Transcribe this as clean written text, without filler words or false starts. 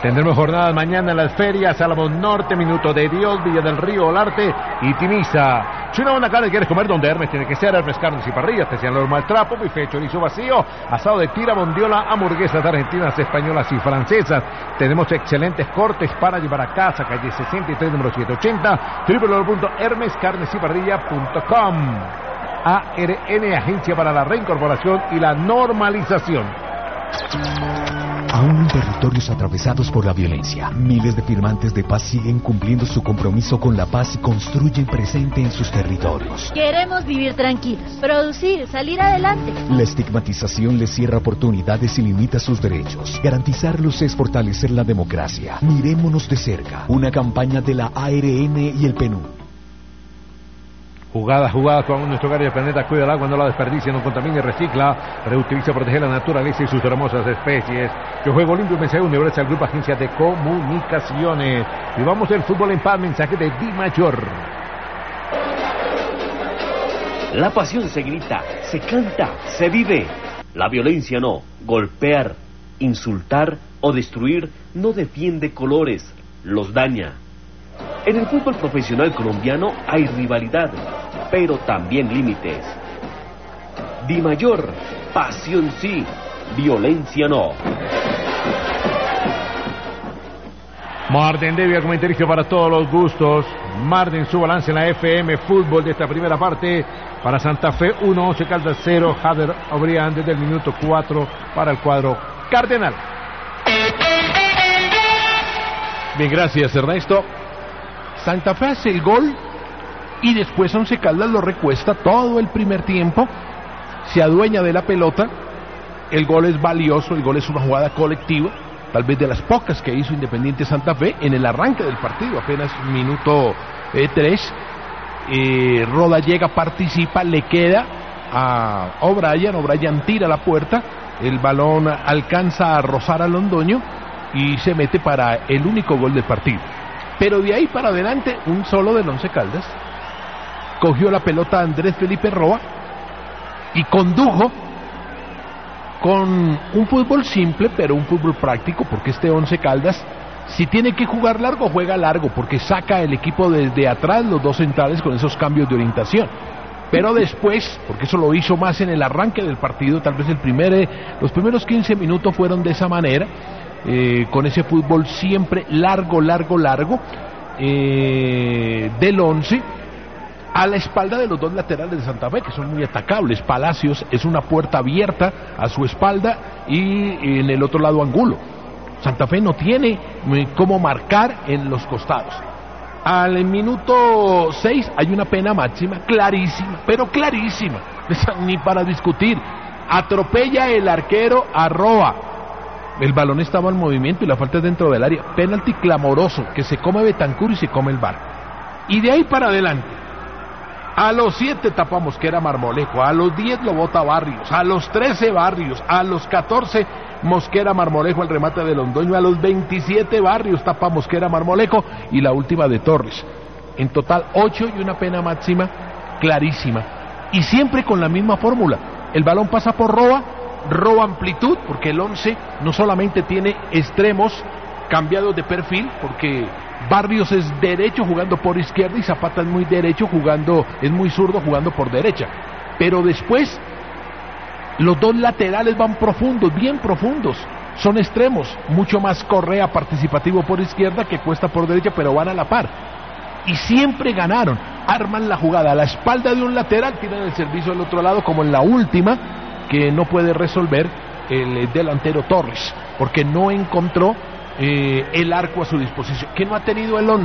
Tendremos jornadas mañana en las ferias, Álamos Norte, Minuto de Dios, Villa del Río, Olarte y Tiniza. Si una buena carne quieres comer donde Hermes tiene que ser, Hermes Carnes y Parrilla, especial normal trapo, buffet, chorizo vacío, asado de tira, bondiola, hamburguesas argentinas, españolas y francesas. Tenemos excelentes cortes para llevar a casa, calle 63, número 780, www.hermescarnesyparrilla.com. ARN, Agencia para la Reincorporación y la Normalización. Aún en territorios atravesados por la violencia, miles de firmantes de paz siguen cumpliendo su compromiso con la paz y construyen presente en sus territorios. Queremos vivir tranquilos, producir, salir adelante. La estigmatización les cierra oportunidades y limita sus derechos. Garantizarlos es fortalecer la democracia. Mirémonos de cerca. Una campaña de la ARN y el PNUD. Jugada con nuestro hogar y el planeta, cuida el agua, no la desperdicia, no contamine, recicla, reutiliza, protege la naturaleza y sus hermosas especies. Yo juego limpio, mensaje universal, Grupo Agencia de Comunicaciones. Y vamos del fútbol en paz, mensaje de Di Mayor. La pasión se grita, se canta, se vive. La violencia no. Golpear, insultar o destruir no defiende colores, los daña. En el fútbol profesional colombiano hay rivalidad, pero también límites. Di Mayor, pasión sí, violencia no. Marden Devia, comentario para todos los gustos. Marden, su balance en la FM Fútbol de esta primera parte. Para Santa Fe 1, 11 Caldas 0, Jader Obrián desde el minuto 4 para el cuadro Cardenal. Bien, gracias Ernesto. Santa Fe hace el gol y después Once Caldas lo recuesta todo el primer tiempo, se adueña de la pelota, el gol es valioso, el gol es una jugada colectiva, tal vez de las pocas que hizo Independiente Santa Fe en el arranque del partido, apenas minuto 3, Roda llega, participa, le queda a O'Brien tira la puerta, el balón alcanza a rozar a Londoño y se mete para el único gol del partido. Pero de ahí para adelante, un solo del Once Caldas cogió la pelota Andrés Felipe Roa y condujo con un fútbol simple, pero un fútbol práctico, porque este Once Caldas, si tiene que jugar largo, juega largo, porque saca el equipo desde atrás, los dos centrales con esos cambios de orientación. Pero después, porque eso lo hizo más en el arranque del partido, tal vez los primeros 15 minutos fueron de esa manera, con ese fútbol siempre largo, del Once, a la espalda de los dos laterales de Santa Fe, que son muy atacables. Palacios es una puerta abierta a su espalda y en el otro lado Angulo. Santa Fe no tiene cómo marcar en los costados. Al minuto 6 hay una pena máxima, clarísima, pero clarísima, ni para discutir. Atropella el arquero a Roa. El balón estaba en movimiento y la falta es dentro del área. Penalti clamoroso que se come Betancur y se come el VAR. Y de ahí para adelante, a los 7 tapa Mosquera Marmolejo, a los 10 lo bota Barrios, a los 13 Barrios, a los 14 Mosquera Marmolejo el remate de Londoño, a los 27 Barrios tapa Mosquera Marmolejo y la última de Torres. En total 8 y una pena máxima clarísima. Y siempre con la misma fórmula. El balón pasa por Roa amplitud, porque el Once no solamente tiene extremos cambiados de perfil, porque Barrios es derecho jugando por izquierda y Zapata es muy derecho es muy zurdo jugando por derecha, pero después los dos laterales van profundos, bien profundos, son extremos, mucho más Correa participativo por izquierda que Cuesta por derecha, pero van a la par y siempre ganaron, arman la jugada a la espalda de un lateral, tiran el servicio del otro lado, como en la última que no puede resolver el delantero Torres, porque no encontró el arco a su disposición, que no ha tenido el Once.